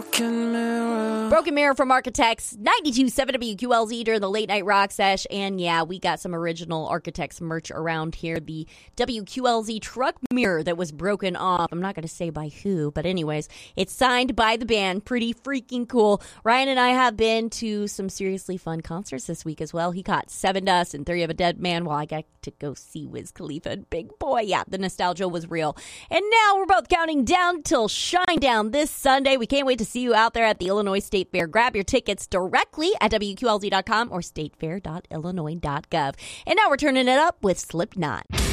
Broken Mirror from Architects, 92.7 WQLZ during the Late Night Rock Sesh. And yeah, we got some original Architects merch around here. The WQLZ truck mirror that was broken off. I'm not going to say by who, but anyways, it's signed by the band. Pretty freaking cool. Ryan and I have been to some seriously fun concerts this week as well. He caught Seven Dust and Three of a Dead Man while I got to go see Wiz Khalifa and Big Boy. Yeah, the nostalgia was real. And now we're both counting down till Shinedown this Sunday. We can't wait to see you out there at the Illinois State Fair. Grab your tickets directly at WQLZ.com or statefair.illinois.gov. And now we're turning it up with Slipknot.